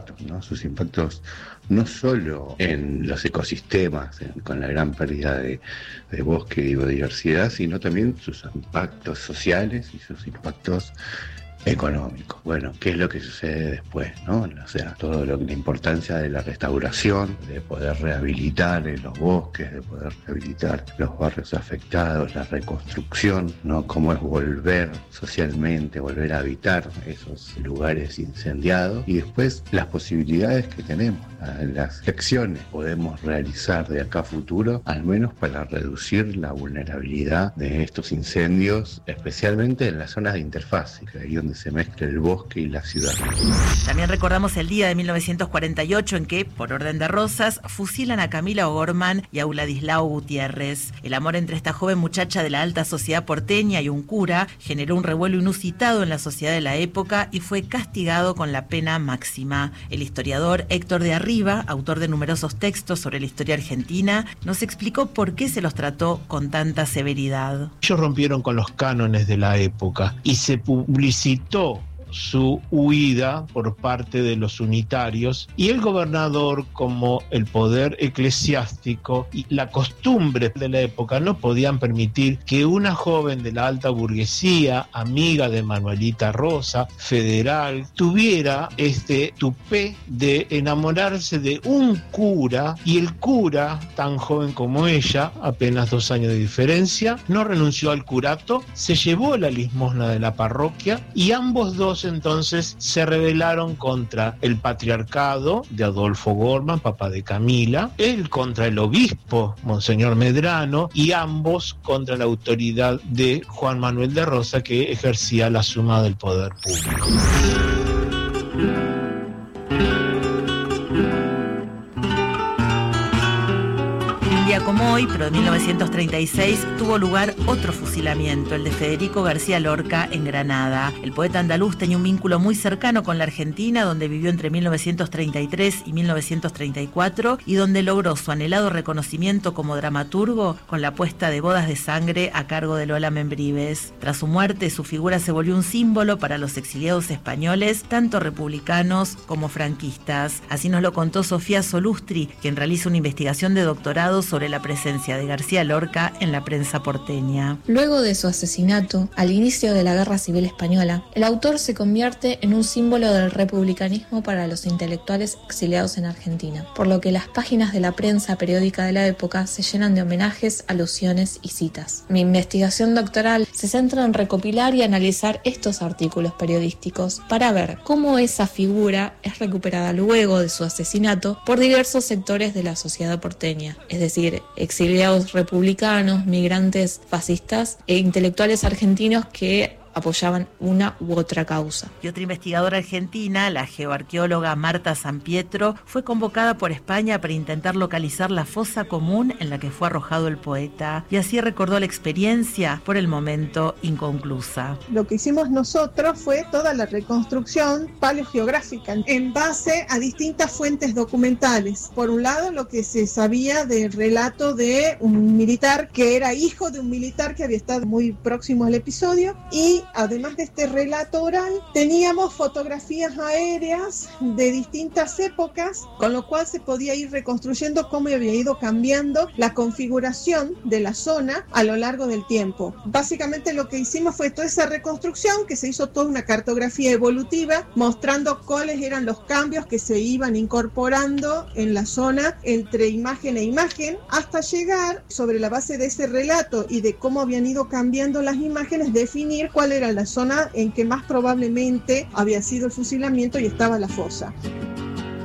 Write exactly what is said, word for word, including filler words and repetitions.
¿no? Sus impactos no solo en los ecosistemas, en, con la gran pérdida de, de bosque y biodiversidad, sino también sus impactos sociales y sus impactos económico. Bueno, ¿qué es lo que sucede después, no? O sea, todo lo que la importancia de la restauración, de poder rehabilitar en los bosques, de poder rehabilitar los barrios afectados, la reconstrucción, ¿no? Cómo es volver socialmente, volver a habitar esos lugares incendiados y después las posibilidades que tenemos, las acciones que podemos realizar de acá a futuro, al menos para reducir la vulnerabilidad de estos incendios, especialmente en las zonas de interfase, que ahí donde se mezcla el bosque y la ciudad. También recordamos el día de mil novecientos cuarenta y ocho en que, por orden de Rosas, fusilan a Camila O'Gorman y a Uladislao Gutiérrez. El amor entre esta joven muchacha de la alta sociedad porteña y un cura generó un revuelo inusitado en la sociedad de la época y fue castigado con la pena máxima. El historiador Héctor de Arriba, autor de numerosos textos sobre la historia argentina, nos explicó por qué se los trató con tanta severidad. Ellos rompieron con los cánones de la época y se publicitó su huida por parte de los unitarios, y el gobernador, como el poder eclesiástico y la costumbre de la época, no podían permitir que una joven de la alta burguesía, amiga de Manuelita Rosa, federal, tuviera este tupé de enamorarse de un cura, y el cura, tan joven como ella, apenas dos años de diferencia, no renunció al curato, se llevó la limosna de la parroquia, y ambos dos entonces se rebelaron contra el patriarcado de Adolfo Gorman, papá de Camila, él contra el obispo, Monseñor Medrano, y ambos contra la autoridad de Juan Manuel de Rosa, que ejercía la suma del poder público. Como hoy, pero de mil novecientos treinta y seis, tuvo lugar otro fusilamiento, el de Federico García Lorca en Granada. El poeta andaluz tenía un vínculo muy cercano con la Argentina, donde vivió entre mil novecientos treinta y tres y mil novecientos treinta y cuatro, y donde logró su anhelado reconocimiento como dramaturgo con la puesta de Bodas de Sangre a cargo de Lola Membrives. Tras su muerte, su figura se volvió un símbolo para los exiliados españoles, tanto republicanos como franquistas. Así nos lo contó Sofía Solustri, quien realiza una investigación de doctorado sobre la presencia de García Lorca en la prensa porteña. Luego de su asesinato, al inicio de la Guerra Civil Española, el autor se convierte en un símbolo del republicanismo para los intelectuales exiliados en Argentina, por lo que las páginas de la prensa periódica de la época se llenan de homenajes, alusiones y citas. Mi investigación doctoral se centra en recopilar y analizar estos artículos periodísticos para ver cómo esa figura es recuperada luego de su asesinato por diversos sectores de la sociedad porteña, es decir, exiliados republicanos, migrantes fascistas e intelectuales argentinos que apoyaban una u otra causa. Y otra investigadora argentina, la geoarqueóloga Marta San Pietro, fue convocada por España para intentar localizar la fosa común en la que fue arrojado el poeta, y así recordó la experiencia, por el momento inconclusa. Lo que hicimos nosotros fue toda la reconstrucción paleogeográfica en base a distintas fuentes documentales. Por un lado, lo que se sabía del relato de un militar que era hijo de un militar que había estado muy próximo al episodio, y además de este relato oral, teníamos fotografías aéreas de distintas épocas, con lo cual se podía ir reconstruyendo cómo había ido cambiando la configuración de la zona a lo largo del tiempo. Básicamente lo que hicimos fue toda esa reconstrucción, que se hizo toda una cartografía evolutiva, mostrando cuáles eran los cambios que se iban incorporando en la zona entre imagen e imagen, hasta llegar, sobre la base de ese relato y de cómo habían ido cambiando las imágenes, definir cuál era la zona en que más probablemente había sido el fusilamiento y estaba la fosa.